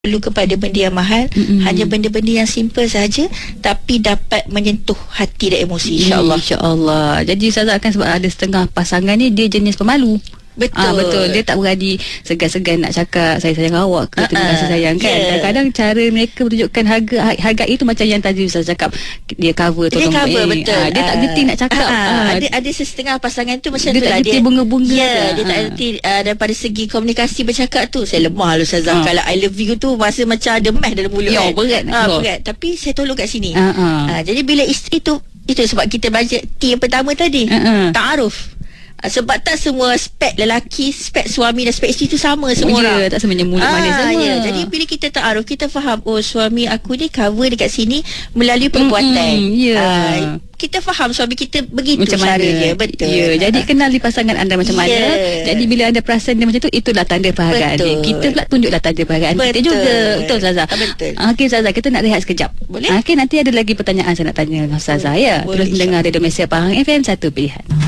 perlu kepada benda yang mahal, hanya benda-benda yang simple saja tapi dapat menyentuh hati dan emosi, insya-Allah. Jadi Ustazah, kan sebab ada setengah pasangan ni dia jenis pemalu. Betul. Dia tak berani segan-segan nak cakap saya sayang awak ke, terima kasih sayang kan. Kadang-kadang cara mereka menunjukkan harga itu macam yang tadi Ustaz cakap, dia cover tolong betul. Dia tak gerti nak cakap. Ada setengah pasangan tu macam dia tu lah, dia tak gerti bunga-bunga. Dia tak gerti daripada segi komunikasi bercakap tu. Saya lemah lah Ustazah. Kalau I love you tu rasa macam ada meh dalam mulut. Berat. Tapi saya tolong kat sini. Jadi bila isteri tu, itu sebab kita belajar T yang pertama tadi, ta'aruf. Sebab tak semua spek lelaki, spek suami dan spek isteri tu sama semua orang. Tak semuanya mulut manis semua. Jadi bila kita ta'aruf, kita faham, suami aku ni cover dekat sini melalui perbuatan. Kita faham suami kita begitu macam cara dia. Betul. Jadi kenali pasangan anda macam mana. Jadi bila anda perasan dia macam tu, itulah tanda perhargaan dia. Kita pula tunjuklah tanda perhargaan kita juga. Betul Ustazah. Betul. Okey Ustazah, kita nak rehat sekejap. Boleh? Okey, nanti ada lagi pertanyaan saya nak tanya Ustazah ya. Terus mendengar Radio Malaysia Pahang FM 1 Pilihan.